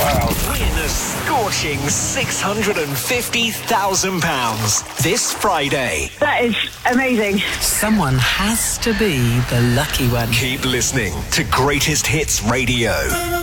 world. Win a scorching £650,000 this Friday. That is amazing. Someone has to be the lucky one. Keep listening to Greatest Hits Radio.